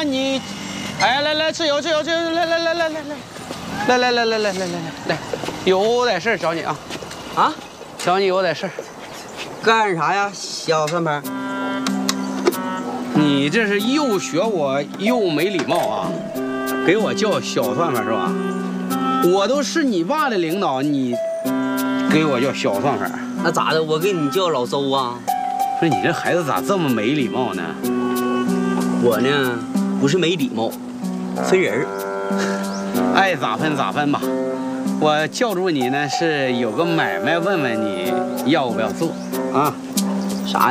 你，哎，来吃油，来，有点事找你啊， 啊， 找你有点事。 干啥呀，小算盘？ 你这是又学我又没礼貌啊，给我叫小算盘是吧？我都是你爸的领导，你给我叫小算盘？ 那咋的？我给你叫老周啊？ 不是你这孩子咋这么没礼貌呢？ 我呢，不是没礼貌，分人儿。 爱咋分咋分吧。我叫住你呢，是有个买卖问问你要不要做啊？